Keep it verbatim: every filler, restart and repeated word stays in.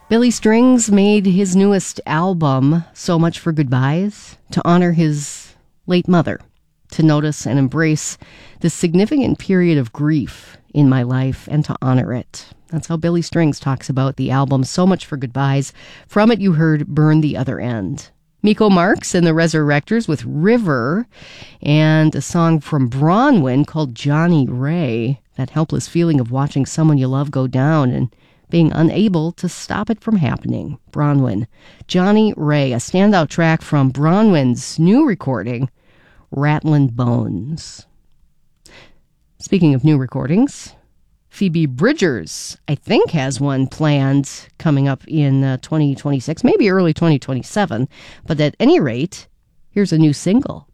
Billy Strings made his newest album, So Much for Goodbyes, to honor his late mother, to notice and embrace this significant period of grief in my life and to honor it. That's how Billy Strings talks about the album So Much for Goodbyes. From it, you heard Burn the Other End. Miko Marks and the Resurrectors with River, and a song from Bronwyn called Johnny Ray, that helpless feeling of watching someone you love go down and being unable to stop it from happening. Bronwyn. Johnny Ray, a standout track from Bronwyn's new recording, Rattlin' Bones. Speaking of new recordings, Phoebe Bridgers, I think, has one planned coming up in uh, twenty twenty-six, maybe early twenty twenty-seven. But at any rate, here's a new single.